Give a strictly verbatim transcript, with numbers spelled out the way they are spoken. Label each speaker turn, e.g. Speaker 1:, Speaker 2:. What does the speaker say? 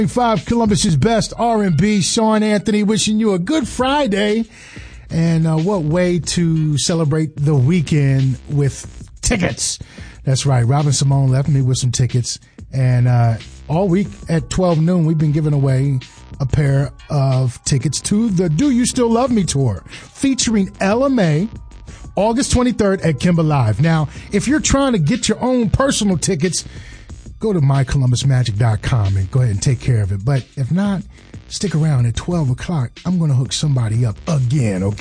Speaker 1: Five Columbus's best R and B. Sean Anthony wishing you a good Friday. And uh, what way to celebrate the weekend with tickets. That's right. Robin Simone left me with some tickets. And uh, all week at twelve noon, we've been giving away a pair of tickets to the Do You Still Love Me tour featuring Ella Mai, August twenty-third at Kimba Live. Now, if you're trying to get your own personal tickets, go to my columbus magic dot com and go ahead and take care of it. But if not, stick around at twelve o'clock. I'm going to hook somebody up again, okay?